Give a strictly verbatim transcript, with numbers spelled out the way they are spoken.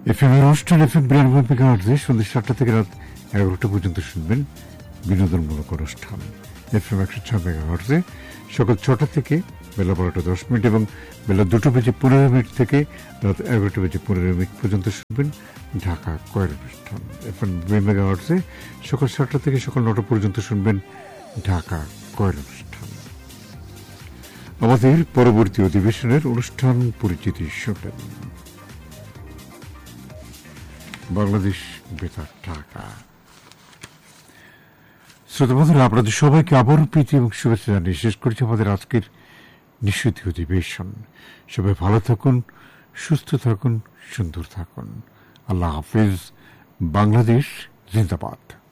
FM এর অনুষ্ঠান FM বিরানব্বই মেগাহার্টজে সন্ধ্যা সাতটা থেকে রাত এগারোটা পর্যন্ত শুনবেন বিনোদনমূলক অনুষ্ঠান। এফএম একশো ছয় মেগাহার্টজে সকাল ছটা থেকে বেলা বারোটা দশ মিনিট এবং বেলা দুটো বেজে পনেরো মিনিট থেকে রাত এগারোটা বেজে পনেরো মিনিট পর্যন্ত শুনবেন ঢাকা কয়ের অনুষ্ঠান। এফএম দুই মেগাহার্টজে সকাল সাতটা থেকে সকাল নটা পর্যন্ত শুনবেন ঢাকা কয়ের অনুষ্ঠান। আমাদের পরবর্তী অধিবেশনের অনুষ্ঠান পরিচিতি শুনলেন বাংলাদেশ বেতার ঢাকা। শ্রোতাবন্ধুরা, আপনাদের সবাইকে আবারও প্রীতি এবং শুভেচ্ছা জানিয়ে শেষ করছি আমাদের আজকের নিশ্চিত অধিবেশন। সবাই ভালো থাকুন, সুস্থ থাকুন, সুন্দর থাকুন। আল্লাহ হাফেজ। বাংলাদেশ জিন্দাবাদ।